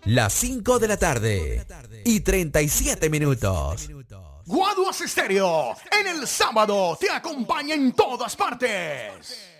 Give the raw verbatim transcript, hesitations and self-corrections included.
las cinco de la tarde y treinta y siete minutos. Guaduas Estéreo, en el sábado te acompaña en todas partes.